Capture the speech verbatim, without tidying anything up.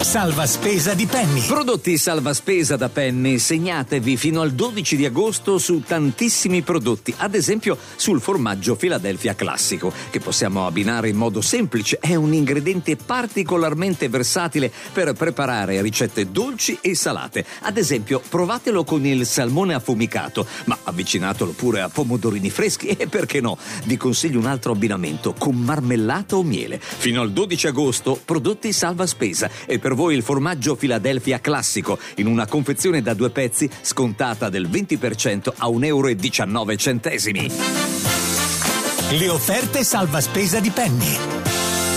salva spesa di Penny. Prodotti salva spesa da Penny. Segnatevi fino al dodici di agosto su tantissimi prodotti, ad esempio sul formaggio Philadelphia classico, che possiamo abbinare in modo semplice. È un ingrediente particolarmente versatile per preparare ricette dolci e salate. Ad esempio, provatelo con il salmone affumicato, ma avvicinatelo pure a pomodorini freschi e perché no, vi consiglio un altro abbinamento con marmellata o miele. Fino al dodici agosto, prodotti salva spesa. E per voi il formaggio Philadelphia classico in una confezione da due pezzi scontata del venti per cento a un euro e diciannove centesimi. Le offerte salva spesa di Penny.